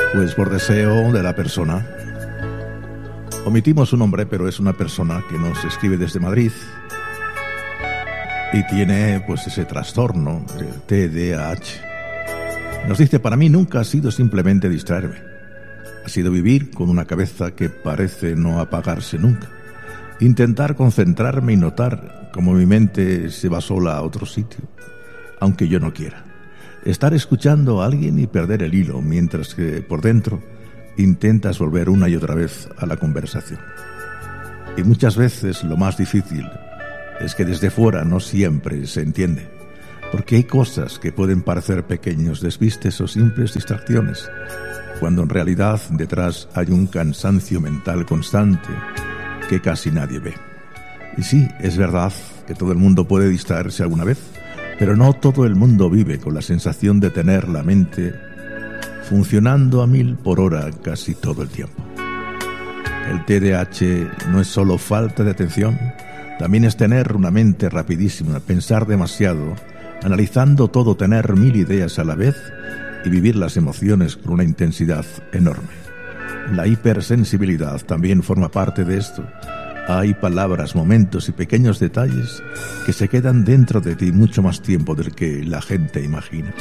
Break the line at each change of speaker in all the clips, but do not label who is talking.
Pues por deseo de la persona. Omitimos su nombre, pero es una persona que nos escribe desde Madrid y tiene pues ese trastorno, el TDAH. Nos dice: para mí nunca ha sido simplemente distraerme. Ha sido vivir con una cabeza que parece no apagarse nunca. Intentar concentrarme y notar cómo mi mente se va sola a otro sitio, aunque yo no quiera. Estar escuchando a alguien y perder el hilo, mientras que por dentro intentas volver una y otra vez a la conversación. Y muchas veces lo más difícil es que desde fuera no siempre se entiende, porque hay cosas que pueden parecer pequeños despistes o simples distracciones, cuando en realidad detrás hay un cansancio mental constante que casi nadie ve. Y sí, es verdad que todo el mundo puede distraerse alguna vez, pero no todo el mundo vive con la sensación de tener la mente funcionando a 1000 por hora casi todo el tiempo. El TDAH no es solo falta de atención, también es tener una mente rapidísima, pensar demasiado, analizando todo, tener 1000 ideas a la vez y vivir las emociones con una intensidad enorme. La hipersensibilidad también forma parte de esto. Hay palabras, momentos y pequeños detalles que se quedan dentro de ti mucho más tiempo del que la gente imagina.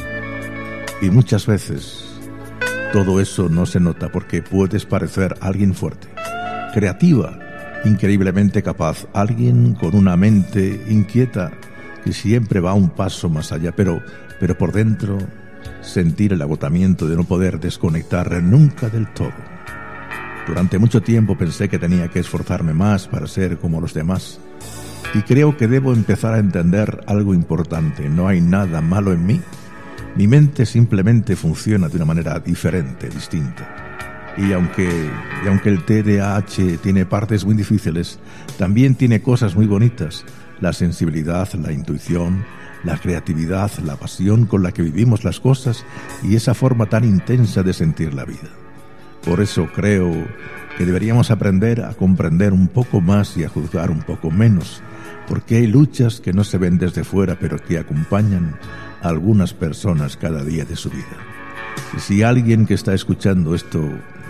Y muchas veces todo eso no se nota porque puedes parecer alguien fuerte, creativa, increíblemente capaz, alguien con una mente inquieta que siempre va un paso más allá, pero por dentro sentir el agotamiento de no poder desconectar nunca del todo. Durante mucho tiempo pensé que tenía que esforzarme más para ser como los demás, y creo que debo empezar a entender algo importante: no hay nada malo en mí. Mi mente simplemente funciona de una manera diferente, distinta. Y aunque el TDAH tiene partes muy difíciles, también tiene cosas muy bonitas: la sensibilidad, la intuición, la creatividad, la pasión con la que vivimos las cosas y esa forma tan intensa de sentir la vida. Por eso creo que deberíamos aprender a comprender un poco más y a juzgar un poco menos, porque hay luchas que no se ven desde fuera, pero que acompañan a algunas personas cada día de su vida. Y si alguien que está escuchando esto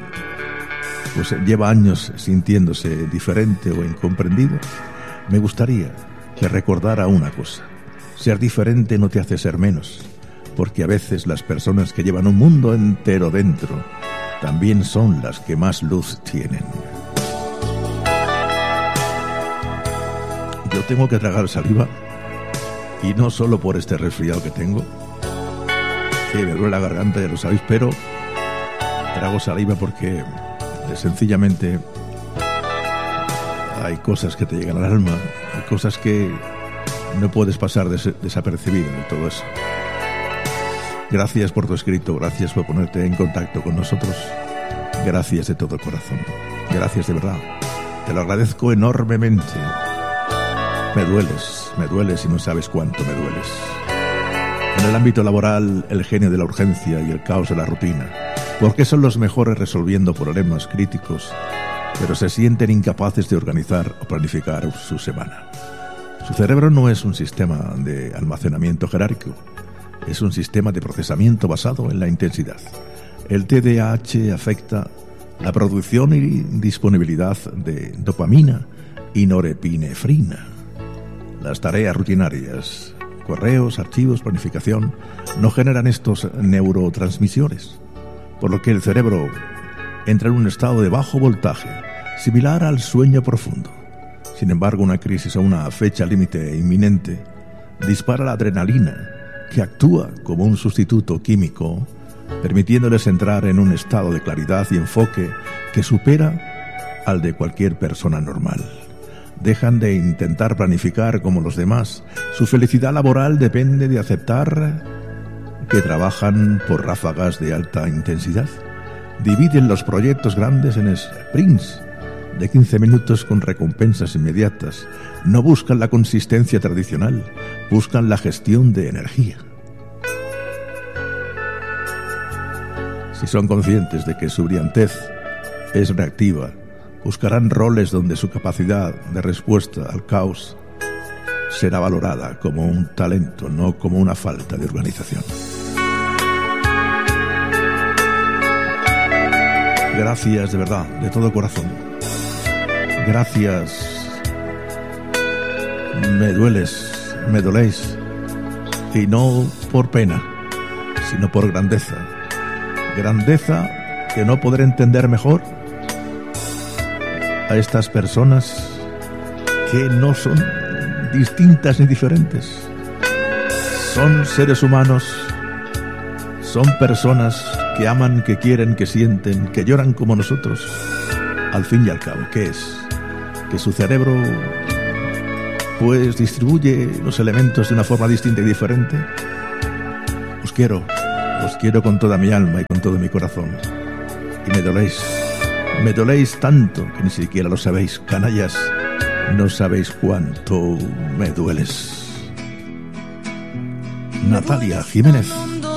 pues lleva años sintiéndose diferente o incomprendido, me gustaría que recordara una cosa: ser diferente no te hace ser menos, porque a veces las personas que llevan un mundo entero dentro también son las que más luz tienen. Yo tengo que tragar saliva, y no solo por este resfriado que tengo, que me duele la garganta, ya lo sabéis, pero trago saliva porque sencillamente hay cosas que te llegan al alma, hay cosas que no puedes pasar desapercibido de todo eso. Gracias por tu escrito, gracias por ponerte en contacto con nosotros, gracias de todo corazón, gracias de verdad, te lo agradezco enormemente. Me dueles y no sabes cuánto me dueles. En el ámbito laboral, el genio de la urgencia y el caos de la rutina, porque son los mejores resolviendo problemas críticos, pero se sienten incapaces de organizar o planificar su semana. Su cerebro no es un sistema de almacenamiento jerárquico, es un sistema de procesamiento basado en la intensidad. El TDAH afecta la producción y disponibilidad de dopamina y norepinefrina. Las tareas rutinarias, correos, archivos, planificación, no generan estos neurotransmisores, por lo que el cerebro entra en un estado de bajo voltaje, similar al sueño profundo. Sin embargo, una crisis o una fecha límite inminente dispara la adrenalina, que actúa como un sustituto químico, permitiéndoles entrar en un estado de claridad y enfoque que supera al de cualquier persona normal. Dejan de intentar planificar como los demás. Su felicidad laboral depende de aceptar que trabajan por ráfagas de alta intensidad. Dividen los proyectos grandes en sprints de 15 minutos con recompensas inmediatas. No buscan la consistencia tradicional, buscan la gestión de energía. Si son conscientes de que su brillantez es reactiva, buscarán roles donde su capacidad de respuesta al caos será valorada como un talento, no como una falta de organización. Gracias de verdad, de todo corazón. Gracias. Me dueles, me doléis. Y no por pena, sino por grandeza. Grandeza que no podré entender mejor a estas personas que no son distintas ni diferentes. Son seres humanos, son personas que aman, que quieren, que sienten, que lloran como nosotros. Al fin y al cabo, ¿qué es? Que su cerebro pues distribuye los elementos de una forma distinta y diferente. Os quiero con toda mi alma y con todo mi corazón. Y me doléis tanto que ni siquiera lo sabéis, canallas. No sabéis cuánto me dueles. Natalia Jiménez.